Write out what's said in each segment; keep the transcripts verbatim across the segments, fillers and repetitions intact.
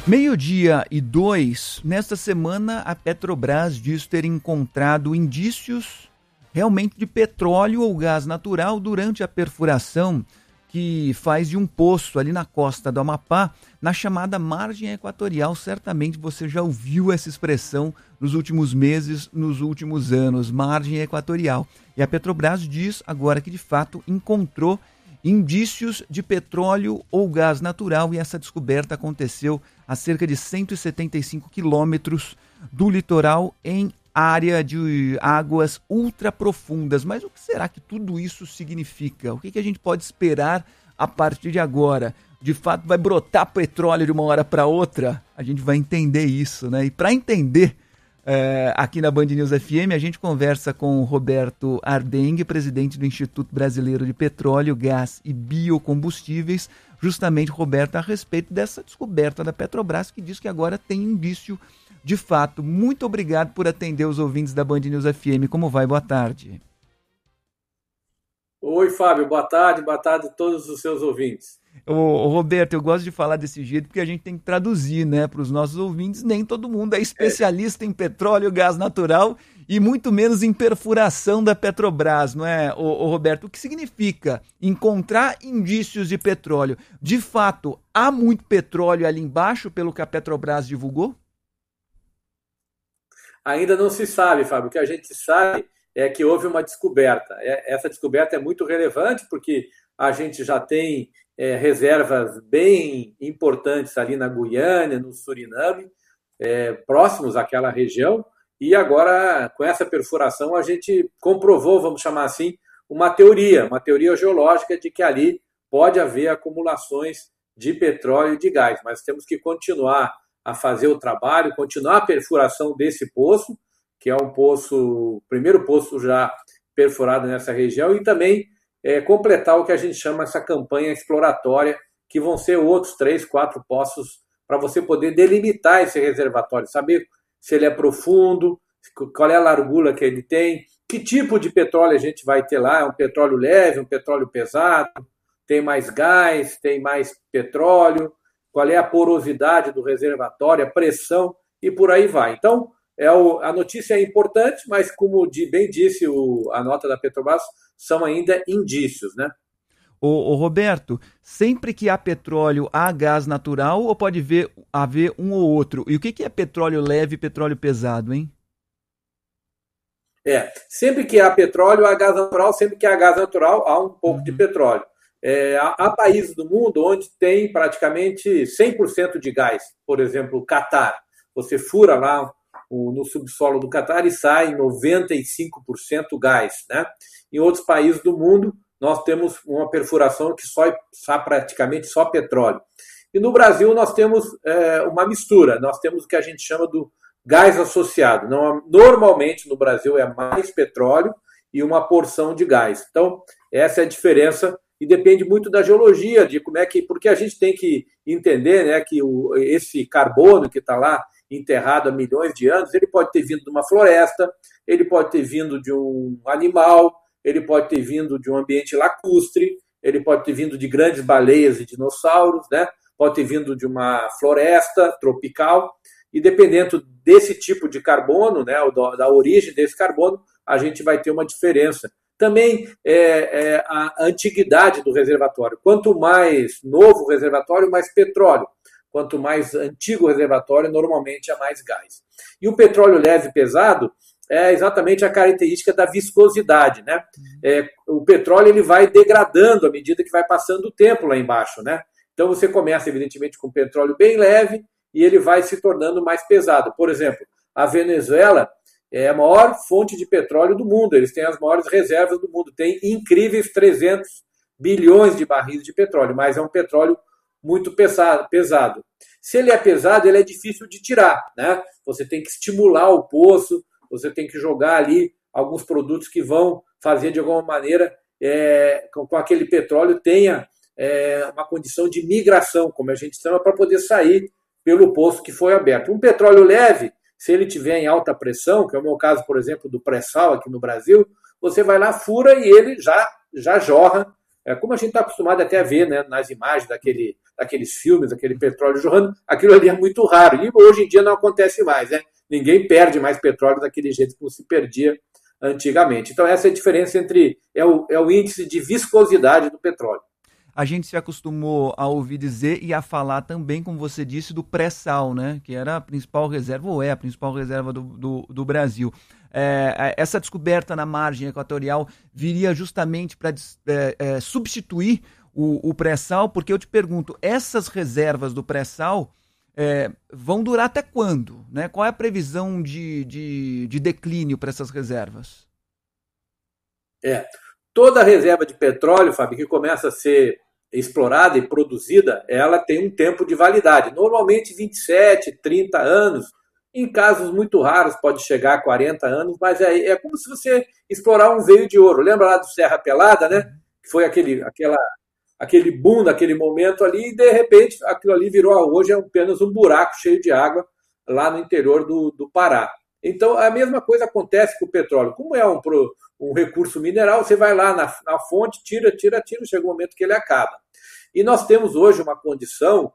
Meio-dia e dois, nesta semana a Petrobras diz ter encontrado indícios realmente de petróleo ou gás natural durante a perfuração que faz de um poço ali na costa do Amapá, na chamada margem equatorial. Certamente você já ouviu essa expressão nos últimos meses, nos últimos anos, margem equatorial. E a Petrobras diz agora que de fato encontrou indícios de petróleo ou gás natural, e essa descoberta aconteceu a cerca de cento e setenta e cinco quilômetros do litoral em área de águas ultraprofundas. Mas o que será que tudo isso significa? O que, que a gente pode esperar a partir de agora? De fato, vai brotar petróleo de uma hora para outra? A gente vai entender isso, né? E para entender, É, aqui na Band News F M, a gente conversa com o Roberto Ardengue, presidente do Instituto Brasileiro de Petróleo, Gás e Biocombustíveis, justamente, Roberto, a respeito dessa descoberta da Petrobras, que diz que agora tem indício de fato. Muito obrigado por atender os ouvintes da Band News F M. Como vai? Boa tarde. Oi, Fábio. Boa tarde. Boa tarde a todos os seus ouvintes. Ô, ô, Roberto, eu gosto de falar desse jeito porque a gente tem que traduzir, né, para os nossos ouvintes. Nem todo mundo é especialista é. em petróleo, gás natural e muito menos em perfuração da Petrobras, não é, ô, ô, Roberto? O que significa encontrar indícios de petróleo? De fato, há muito petróleo ali embaixo, pelo que a Petrobras divulgou? Ainda não se sabe, Fábio. O que a gente sabe é que houve uma descoberta. Essa descoberta é muito relevante porque a gente já tem é, reservas bem importantes ali na Guiana, no Suriname, é, próximos àquela região, e agora, com essa perfuração, a gente comprovou, vamos chamar assim, uma teoria, uma teoria geológica de que ali pode haver acumulações de petróleo e de gás, mas temos que continuar a fazer o trabalho, continuar a perfuração desse poço, que é um poço, o primeiro poço já perfurado nessa região, e também é, completar o que a gente chama essa campanha exploratória, que vão ser outros três, quatro poços para você poder delimitar esse reservatório, saber se ele é profundo, qual é a largura que ele tem, que tipo de petróleo a gente vai ter lá, é um petróleo leve, um petróleo pesado, tem mais gás, tem mais petróleo, qual é a porosidade do reservatório, a pressão, e por aí vai. Então, é o, a notícia é importante, mas como bem disse o, a nota da Petrobras, são ainda indícios, né? Ô, ô Roberto, sempre que há petróleo, há gás natural ou pode ver, haver um ou outro? E o que, que é petróleo leve e petróleo pesado, hein? É, sempre que há petróleo, há gás natural, sempre que há gás natural, há um pouco uhum. de petróleo. É, há, há países do mundo onde tem praticamente cem por cento de gás. Por exemplo, o Catar. Você fura lá no subsolo do Catar e sai noventa e cinco por cento gás, né? Em outros países do mundo, nós temos uma perfuração que só, só praticamente só petróleo. E no Brasil nós temos é, uma mistura, nós temos o que a gente chama do gás associado. Não, normalmente no Brasil é mais petróleo e uma porção de gás. Então, essa é a diferença e depende muito da geologia, de como é que, porque a gente tem que entender, né, que o, esse carbono que está lá enterrado há milhões de anos, ele pode ter vindo de uma floresta, ele pode ter vindo de um animal, ele pode ter vindo de um ambiente lacustre, ele pode ter vindo de grandes baleias e dinossauros, né? Pode ter vindo de uma floresta tropical, e dependendo desse tipo de carbono, né, da origem desse carbono, a gente vai ter uma diferença. Também é, é a antiguidade do reservatório. Quanto mais novo o reservatório, mais petróleo. Quanto mais antigo o reservatório, normalmente é mais gás. E o petróleo leve e pesado é exatamente a característica da viscosidade, né? É, o petróleo ele vai degradando à medida que vai passando o tempo lá embaixo, né? Então você começa, evidentemente, com petróleo bem leve e ele vai se tornando mais pesado. Por exemplo, a Venezuela é a maior fonte de petróleo do mundo, eles têm as maiores reservas do mundo, tem incríveis trezentos bilhões de barris de petróleo, mas é um petróleo muito pesado, pesado. Se ele é pesado, ele é difícil de tirar, né? Você tem que estimular o poço, você tem que jogar ali alguns produtos que vão fazer, de alguma maneira, é, com, com aquele petróleo tenha é, uma condição de migração, como a gente chama, para poder sair pelo poço que foi aberto. Um petróleo leve, se ele tiver em alta pressão, que é o meu caso, por exemplo, do pré-sal aqui no Brasil, você vai lá, fura e ele já, já jorra, é, como a gente está acostumado até a ver, né, nas imagens daquele daqueles filmes, aquele petróleo jorrando, aquilo ali é muito raro. E hoje em dia não acontece mais, né? Ninguém perde mais petróleo daquele jeito como se perdia antigamente. Então, essa é a diferença entre é o, é o índice de viscosidade do petróleo. A gente se acostumou a ouvir dizer e a falar também, como você disse, do pré-sal, né? Que era a principal reserva, ou é a principal reserva do, do, do Brasil. É, essa descoberta na margem equatorial viria justamente para é, é, substituir o, o pré-sal, porque eu te pergunto, essas reservas do pré-sal é, vão durar até quando? Né? Qual é a previsão de, de, de declínio para essas reservas? É, toda reserva de petróleo, Fábio, que começa a ser explorada e produzida, ela tem um tempo de validade, normalmente vinte e sete, trinta anos, em casos muito raros pode chegar a quarenta anos, mas é, é como se você explorar um veio de ouro. Lembra lá do Serra Pelada, né? Que foi aquele, aquela, aquele boom naquele momento ali, e de repente aquilo ali virou, hoje é apenas um buraco cheio de água lá no interior do, do Pará. Então, a mesma coisa acontece com o petróleo. Como é um, um recurso mineral, você vai lá na, na fonte, tira, tira, tira, chega um momento que ele acaba. E nós temos hoje uma condição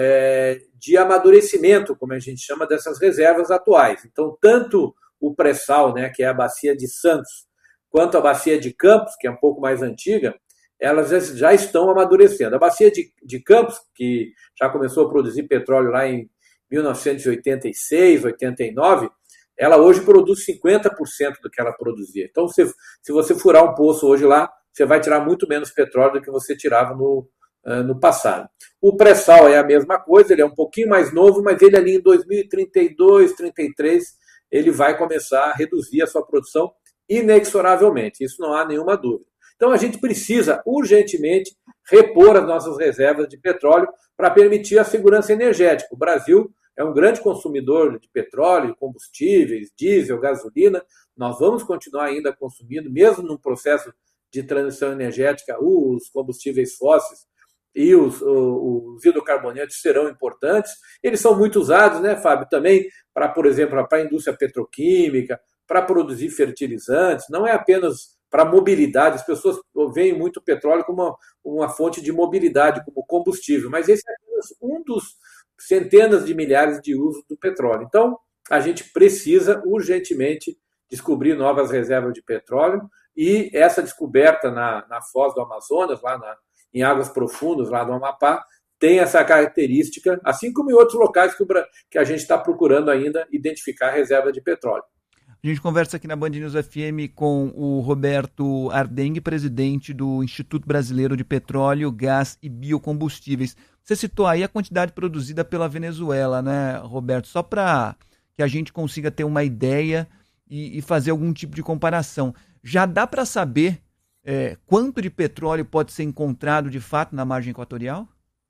é, de amadurecimento, como a gente chama, dessas reservas atuais. Então, tanto o pré-sal, né, que é a bacia de Santos, quanto a bacia de Campos, que é um pouco mais antiga, elas já estão amadurecendo. A bacia de, de Campos, que já começou a produzir petróleo lá em mil novecentos e oitenta e seis, oitenta e nove, ela hoje produz cinquenta por cento do que ela produzia. Então, se, se você furar um poço hoje lá, você vai tirar muito menos petróleo do que você tirava no, uh, no passado. O pré-sal é a mesma coisa, ele é um pouquinho mais novo, mas ele ali em dois mil e trinta e dois, trinta e três, ele vai começar a reduzir a sua produção inexoravelmente. Isso não há nenhuma dúvida. Então, a gente precisa urgentemente repor as nossas reservas de petróleo para permitir a segurança energética. O Brasil é um grande consumidor de petróleo, combustíveis, diesel, gasolina. Nós vamos continuar ainda consumindo, mesmo num processo de transição energética, os combustíveis fósseis e os, os hidrocarbonetos serão importantes. Eles são muito usados, né, Fábio, também para, por exemplo, para a indústria petroquímica, para produzir fertilizantes. Não é apenas para mobilidade. As pessoas veem muito o petróleo como uma, uma fonte de mobilidade, como combustível, mas esse é apenas um dos centenas de milhares de usos do petróleo. Então, a gente precisa urgentemente descobrir novas reservas de petróleo e essa descoberta na, na foz do Amazonas, lá na, em águas profundas, lá do Amapá, tem essa característica, assim como em outros locais que, o, que a gente está procurando ainda identificar reserva de petróleo. A gente conversa aqui na Band News F M com o Roberto Ardenghy, presidente do Instituto Brasileiro de Petróleo, Gás e Biocombustíveis. Você citou aí a quantidade produzida pela Venezuela, né, Roberto? Só para que a gente consiga ter uma ideia e, e fazer algum tipo de comparação. Já dá para saber é, quanto de petróleo pode ser encontrado de fato na margem equatorial?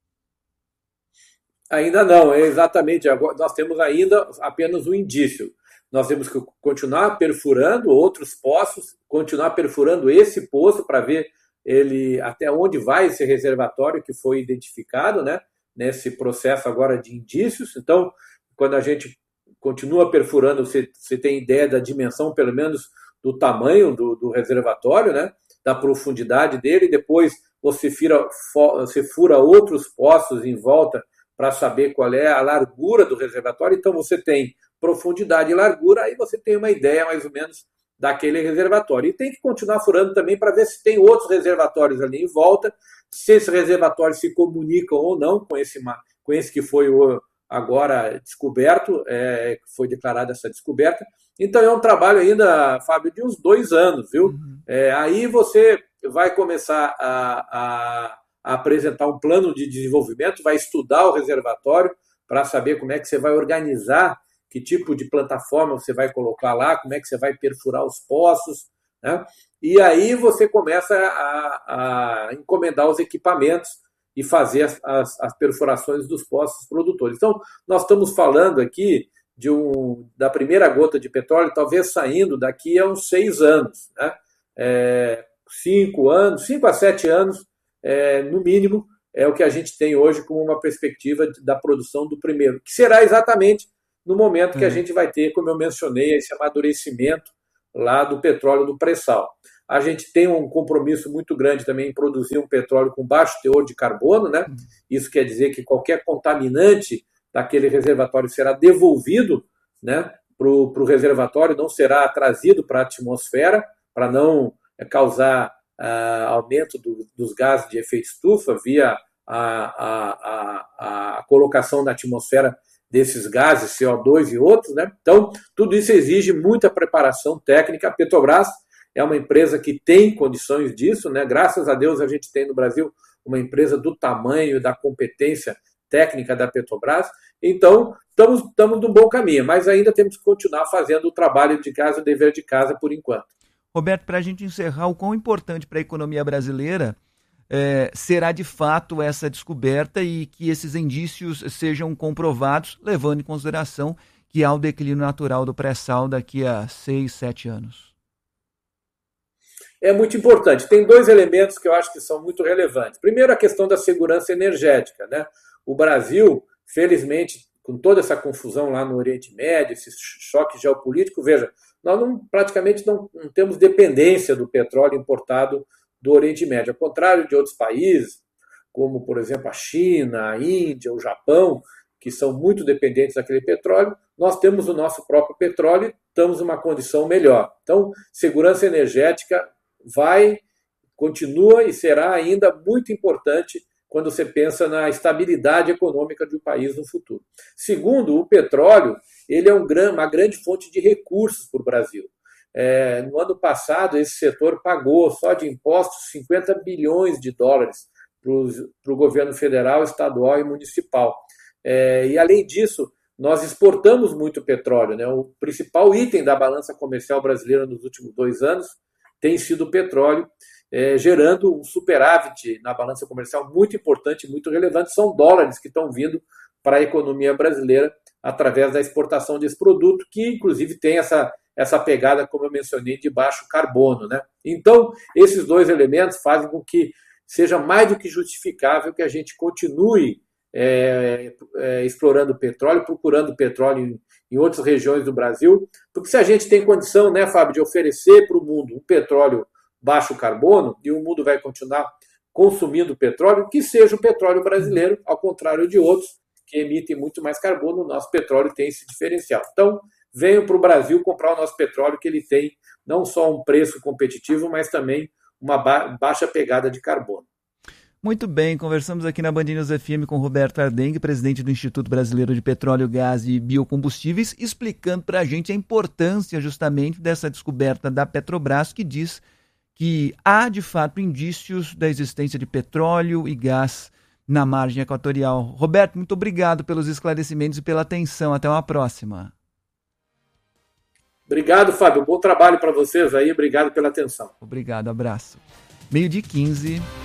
Ainda não, é exatamente. Agora, nós temos ainda apenas um indício. Nós temos que continuar perfurando outros poços, continuar perfurando esse poço para ver ele até onde vai esse reservatório que foi identificado, né, nesse processo agora de indícios. Então, quando a gente continua perfurando, você, você tem ideia da dimensão, pelo menos, do tamanho do, do reservatório, né, da profundidade dele. Depois você fura, você fura outros poços em volta para saber qual é a largura do reservatório. Então, você tem profundidade e largura, aí você tem uma ideia mais ou menos daquele reservatório. E tem que continuar furando também para ver se tem outros reservatórios ali em volta, se esses reservatórios se comunicam ou não com esse, com esse que foi o, agora descoberto, é, foi declarada essa descoberta. Então é um trabalho ainda, Fábio, de uns dois anos, viu? Uhum. É, aí você vai começar a, a, a apresentar um plano de desenvolvimento, vai estudar o reservatório para saber como é que você vai organizar, que tipo de plataforma você vai colocar lá, como é que você vai perfurar os poços, né? E aí você começa a, a encomendar os equipamentos e fazer as, as, as perfurações dos poços produtores. Então, nós estamos falando aqui de um, da primeira gota de petróleo, talvez saindo daqui a uns seis anos, né? É, cinco anos, cinco a sete anos, é, no mínimo, é o que a gente tem hoje como uma perspectiva da produção do primeiro, que será exatamente no momento que a gente vai ter, como eu mencionei, esse amadurecimento lá do petróleo do pré-sal. A gente tem um compromisso muito grande também em produzir um petróleo com baixo teor de carbono, né? Isso quer dizer que qualquer contaminante daquele reservatório será devolvido, né, para o reservatório, não será trazido para a atmosfera, para não causar uh, aumento do, dos gases de efeito estufa via a, a, a, a colocação na atmosfera desses gases, C O dois e outros, né? Então, tudo isso exige muita preparação técnica. A Petrobras é uma empresa que tem condições disso, né? Graças a Deus a gente tem no Brasil uma empresa do tamanho e da competência técnica da Petrobras. Então, estamos, estamos num bom caminho, mas ainda temos que continuar fazendo o trabalho de casa, o dever de casa por enquanto. Roberto, para a gente encerrar, o quão importante para a economia brasileira é, será de fato essa descoberta e que esses indícios sejam comprovados, levando em consideração que há o declínio natural do pré-sal daqui a seis, sete anos? É muito importante. Tem dois elementos que eu acho que são muito relevantes. Primeiro, a questão da segurança energética, né? O Brasil, felizmente, com toda essa confusão lá no Oriente Médio, esse choque geopolítico, veja, nós não, praticamente não, não temos dependência do petróleo importado do Oriente Médio. Ao contrário de outros países, como, por exemplo, a China, a Índia, o Japão, que são muito dependentes daquele petróleo, nós temos o nosso próprio petróleo e estamos numa condição melhor. Então, segurança energética vai, continua e será ainda muito importante quando você pensa na estabilidade econômica de um país no futuro. Segundo, o petróleo ele é um, uma grande fonte de recursos para o Brasil. É, no ano passado, esse setor pagou só de impostos cinquenta bilhões de dólares para o governo federal, estadual e municipal. É, e, além disso, nós exportamos muito petróleo, né? O principal item da balança comercial brasileira nos últimos dois anos tem sido o petróleo, é, gerando um superávit na balança comercial muito importante, muito relevante. São dólares que estão vindo para a economia brasileira através da exportação desse produto, que inclusive tem essa, essa pegada, como eu mencionei, de baixo carbono, né? Então, esses dois elementos fazem com que seja mais do que justificável que a gente continue é, é, explorando petróleo, procurando petróleo em, em outras regiões do Brasil, porque se a gente tem condição, né, Fábio, de oferecer para o mundo um petróleo baixo carbono, e o mundo vai continuar consumindo petróleo, que seja o petróleo brasileiro, ao contrário de outros que emitem muito mais carbono, o nosso petróleo tem esse diferencial. Então, venham para o Brasil comprar o nosso petróleo, que ele tem não só um preço competitivo, mas também uma ba- baixa pegada de carbono. Muito bem, conversamos aqui na Band News F M com Roberto Ardenghy, presidente do Instituto Brasileiro de Petróleo, Gás e Biocombustíveis, explicando para a gente a importância justamente dessa descoberta da Petrobras, que diz que há, de fato, indícios da existência de petróleo e gás na margem equatorial. Roberto, muito obrigado pelos esclarecimentos e pela atenção. Até uma próxima. Obrigado, Fábio. Bom trabalho para vocês aí. Obrigado pela atenção. Obrigado, abraço. meio-dia e quinze.